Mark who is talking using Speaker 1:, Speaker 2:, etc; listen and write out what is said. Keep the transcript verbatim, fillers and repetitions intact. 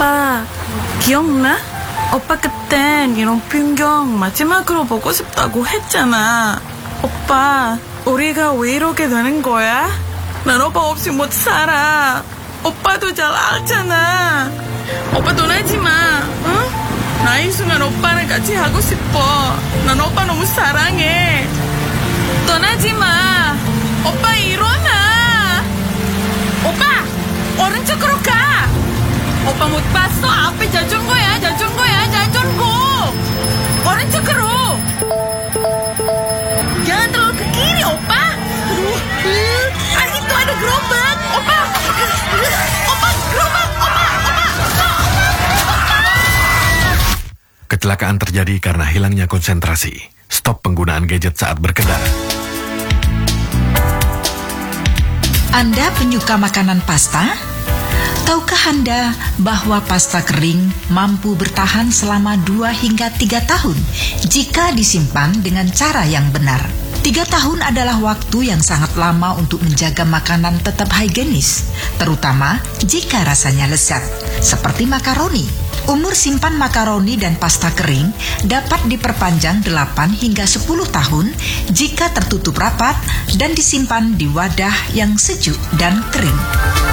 Speaker 1: 오빠 기억나? 오빠 그땐 이런 풍경 마지막으로 보고 싶다고 했잖아. 오빠 우리가 왜 이렇게 되는 거야? 난 오빠 없이 못 살아. 오빠도 잘 알잖아. 오빠 떠나지 마. 응? 나 이 순간 오빠랑 같이 하고 싶어. 난 오빠 너무 사랑해. 떠나지 마. 오빠 일어나. 오빠 오른쪽으로 가. 오빠 못 봤어? 앞에 자전거야. 자전거야. 자전거. 오른쪽으로. Jangan terlalu ke kiri, opa. Aduh, ah itu ada gerobak, opa. Opa, gerobak, opa, opa, opa, opa.
Speaker 2: Kecelakaan terjadi karena hilangnya konsentrasi. Stop penggunaan gadget saat berkendara.
Speaker 3: Anda penyuka makanan pasta? Tahukah Anda bahwa pasta kering mampu bertahan selama dua hingga tiga tahun jika disimpan dengan cara yang benar? Tiga tahun adalah waktu yang sangat lama untuk menjaga makanan tetap higienis, terutama jika rasanya lezat, seperti makaroni. Umur simpan makaroni dan pasta kering dapat diperpanjang delapan hingga sepuluh tahun jika tertutup rapat dan disimpan di wadah yang sejuk dan kering.